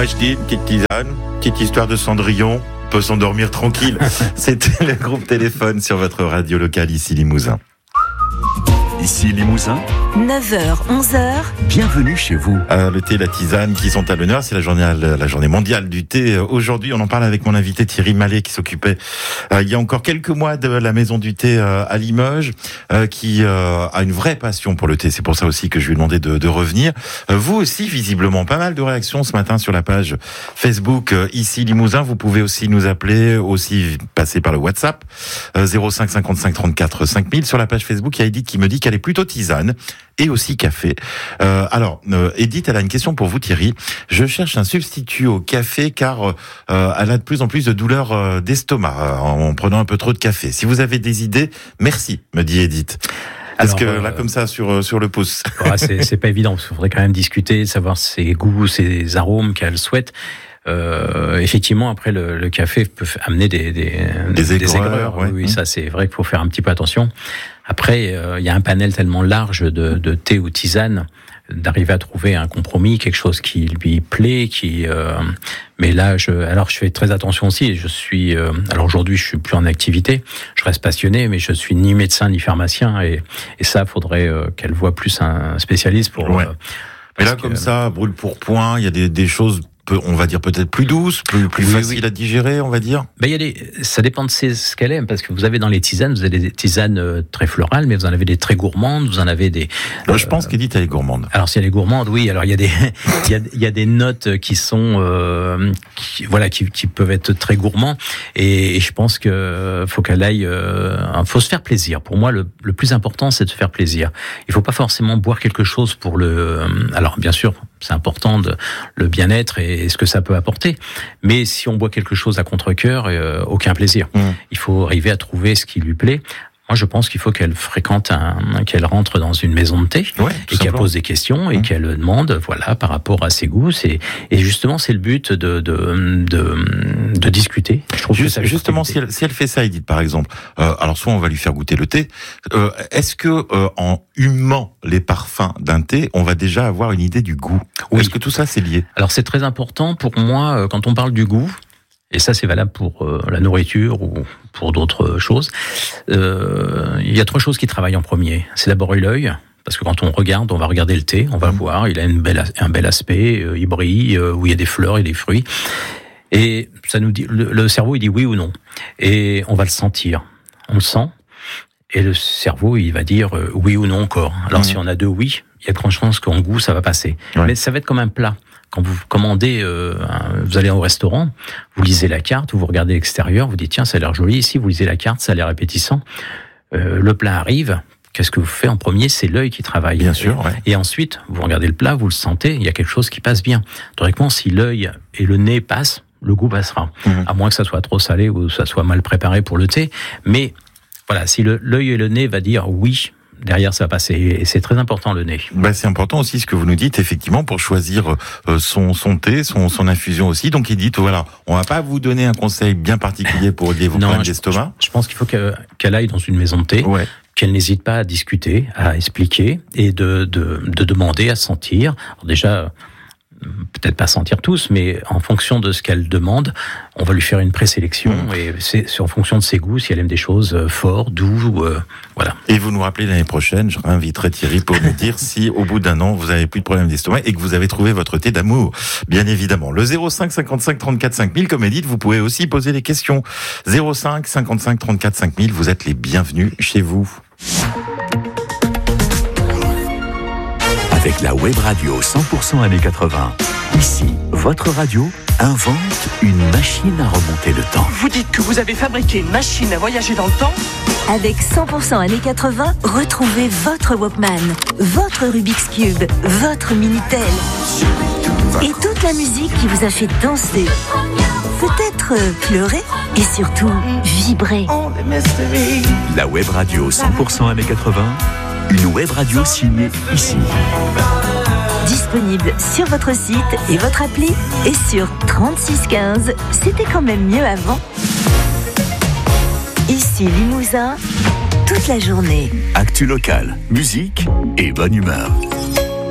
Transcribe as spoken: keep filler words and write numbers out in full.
Moi je dis, une petite tisane, petite histoire de Cendrillon, on peut s'endormir tranquille. C'était le groupe Téléphone sur votre radio locale ici Limousin. Ici Limousin, neuf heures, onze heures. Bienvenue chez vous. Euh, le thé et la tisane qui sont à l'honneur, c'est la journée, la journée mondiale du thé. Aujourd'hui, on en parle avec mon invité Thierry Mallet qui s'occupait euh, il y a encore quelques mois de la maison du thé euh, à Limoges, euh, qui euh, a une vraie passion pour le thé. C'est pour ça aussi que je lui ai demandé de, de revenir. Euh, vous aussi, visiblement, pas mal de réactions ce matin sur la page Facebook euh, ici Limousin. Vous pouvez aussi nous appeler, aussi passer par le WhatsApp euh, zéro cinq cinquante-cinq trente-quatre cinq mille. Sur la page Facebook, il y a Edith qui me dit qu'elle est plutôt tisane et aussi café. Euh, alors, euh, Edith, elle a une question pour vous, Thierry. Je cherche un substitut au café car euh, elle a de plus en plus de douleurs euh, d'estomac euh, en prenant un peu trop de café. Si vous avez des idées, merci, me dit Edith. Parce que euh, là, comme ça, sur sur le pouce. Ouais, c'est, c'est pas évident, parce qu'il faudrait quand même discuter, savoir ses goûts, ses arômes qu'elle souhaite. Euh, effectivement, après le, le café peut amener des des, des, des aigreurs. aigreurs ouais. Oui, ça c'est vrai qu'il faut faire un petit peu attention. Après, il euh, y a un panel tellement large de, de thé ou tisane, d'arriver à trouver un compromis, quelque chose qui lui plaît, qui. Euh, mais là, je, alors je fais très attention aussi. Je suis, euh, alors aujourd'hui, je suis plus en activité. Je reste passionné, mais je suis ni médecin ni pharmacien, et, et ça, faudrait euh, qu'elle voie plus un spécialiste pour. Ouais. Euh, mais là, que, comme ça, brûle pour point, il y a des, des choses. On va dire peut-être plus douce, plus, plus oui, facile oui. à digérer, on va dire. Ben, il y a des, ça dépend de ce qu'elle aime, parce que vous avez dans les tisanes, vous avez des tisanes très florales, mais vous en avez des très gourmandes, vous en avez des. Euh, je pense qu'Edith elle est gourmande. Alors si elle est gourmande, oui. Alors il y a des, il y a, il y a des notes qui sont, euh, qui, voilà, qui, qui peuvent être très gourmands, et, et je pense que faut qu'elle aille, euh, faut se faire plaisir. Pour moi, le, le plus important, c'est de se faire plaisir. Il faut pas forcément boire quelque chose pour le. Alors bien sûr, c'est important de le bien-être et et ce que ça peut apporter. Mais si on boit quelque chose à contre-cœur, euh, aucun plaisir. Mmh. Il faut arriver à trouver ce qui lui plaît. Moi, je pense qu'il faut qu'elle fréquente, un, qu'elle rentre dans une maison de thé ouais, et qu'elle pose des questions et mmh. qu'elle demande, voilà, par rapport à ses goûts. C'est, et justement, c'est le but de de de, de discuter. Je trouve Juste, que ça justement, si elle, si elle fait ça, Edith, par exemple, euh, alors soit on va lui faire goûter le thé. Euh, est-ce que euh, en humant les parfums d'un thé, on va déjà avoir une idée du goût? Oui. Est-ce que tout ça c'est lié? Alors c'est très important pour moi quand on parle du goût. Et ça, c'est valable pour euh, la nourriture ou pour d'autres choses. Euh, il y a trois choses qui travaillent en premier. C'est d'abord l'œil, parce que quand on regarde, on va regarder le thé, on va mmh. voir, il a une belle, un bel aspect, euh, il brille, euh, où il y a des fleurs et des fruits. Et ça nous dit, le, le cerveau, il dit oui ou non. Et on va le sentir. On le sent. Et le cerveau, il va dire euh, oui ou non encore. Alors mmh. si on a deux oui, il y a de grandes chances qu'en goût, ça va passer. Ouais. Mais ça va être comme un plat. Quand vous commandez, euh, vous allez au restaurant, vous lisez la carte, vous regardez l'extérieur, vous dites tiens, ça a l'air joli ici, vous lisez la carte, ça a l'air appétissant. Euh, le plat arrive, qu'est-ce que vous faites en premier? C'est l'œil qui travaille. Bien sûr, ouais. Et ensuite, vous regardez le plat, vous le sentez, il y a quelque chose qui passe bien. Théoriquement, si l'œil et le nez passent, le goût passera. Mmh. À moins que ça soit trop salé ou que ça soit mal préparé pour le thé. Mais voilà, si le, l'œil et le nez va dire oui, derrière, ça va passer. Et c'est très important, le nez. Bah, c'est important aussi ce que vous nous dites, effectivement, pour choisir euh, son, son thé, son, son infusion aussi. Donc, Edith, voilà, on va pas vous donner un conseil bien particulier pour lier vos non, problèmes je, d'estomac. Je, je pense qu'il faut qu'elle, qu'elle aille dans une maison de thé, ouais. qu'elle n'hésite pas à discuter, à expliquer et de, de, de demander à sentir. Alors déjà, peut-être pas sentir tous, mais en fonction de ce qu'elle demande, on va lui faire une présélection mmh. et c'est, c'est en fonction de ses goûts, si elle aime des choses euh, fortes, doux, euh, voilà. Et vous nous rappelez l'année prochaine, je réinviterai Thierry pour nous dire si au bout d'un an vous avez plus de problème d'estomac et que vous avez trouvé votre thé d'amour, bien évidemment. Le zéro cinq cinquante-cinq trente-quatre cinq mille, comme Edith, vous pouvez aussi poser des questions. zéro cinq cinquante-cinq trente-quatre cinq mille, vous êtes les bienvenus chez vous. Avec la web radio cent pour cent années quatre-vingts. Ici, votre radio invente une machine à remonter le temps. Vous dites que vous avez fabriqué une machine à voyager dans le temps ? Avec cent pour cent années quatre-vingts, retrouvez votre Walkman, votre Rubik's Cube, votre Minitel. Et toute la musique qui vous a fait danser, peut-être pleurer et surtout vibrer. La web radio cent pour cent années quatre-vingts. Une web radio signée ici. Disponible sur votre site et votre appli et sur trente-six quinze. C'était quand même mieux avant. Ici Limousin, toute la journée. Actu local, musique et bonne humeur.